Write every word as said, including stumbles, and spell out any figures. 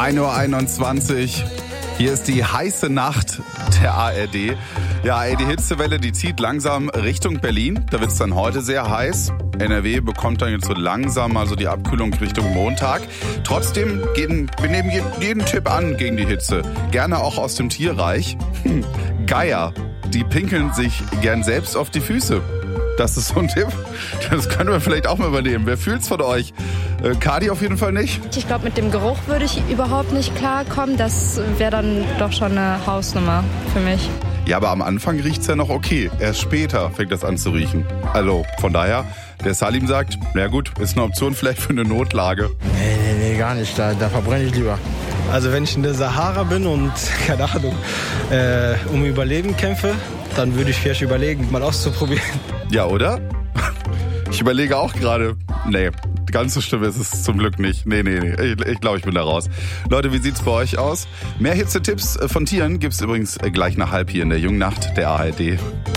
ein Uhr einundzwanzig. Hier ist die heiße Nacht der A R D. Ja, ey, die Hitzewelle, die zieht langsam Richtung Berlin. Da wird es dann heute sehr heiß. N R W bekommt dann jetzt so langsam also die Abkühlung Richtung Montag. Trotzdem gehen wir nehmen jeden, jeden Tipp an gegen die Hitze. Gerne auch aus dem Tierreich. Hm, Geier, die pinkeln sich gern selbst auf die Füße. Das ist so ein Tipp. Das können wir vielleicht auch mal übernehmen. Wer fühlt's von euch? Äh, Kadi auf jeden Fall nicht. Ich glaube, mit dem Geruch würde ich überhaupt nicht klarkommen. Das wäre dann doch schon eine Hausnummer für mich. Ja, aber am Anfang riecht's ja noch okay. Erst später fängt das an zu riechen. Also, von daher, der Salim sagt, na gut, ist eine Option vielleicht für eine Notlage. Nee, nee, nee, gar nicht. Da, da verbrenne ich lieber. Also wenn ich in der Sahara bin und, keine Ahnung, äh, um Überleben kämpfe, dann würde ich vielleicht überlegen, mal auszuprobieren. Ja, oder? Ich überlege auch gerade. Nee, ganz so schlimm ist es zum Glück nicht. Nee, nee, nee. Ich, ich glaube, ich bin da raus. Leute, wie sieht's bei euch aus? Mehr Hitze-Tipps von Tieren gibt's übrigens gleich nach halb hier in der Jungen Nacht der A R D.